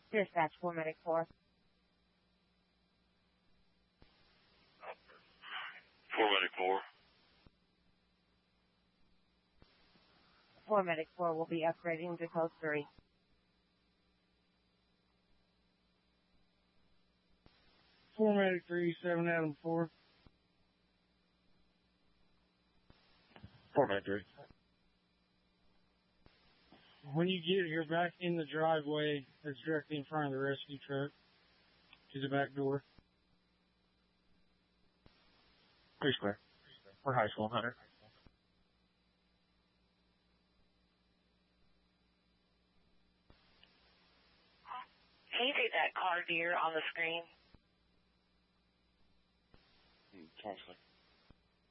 Dispatch 4 Medic 4. 4 Medic 4. 4 Medic 4 will be upgrading to code 3. 4 Medic 3, 7 Adam 4. 4 Medic 3. When you get here, back in the driveway that's directly in front of the rescue truck to the back door. Pretty square. We're high school, Hunter. Can you take that car, dear, on the screen? Counselor.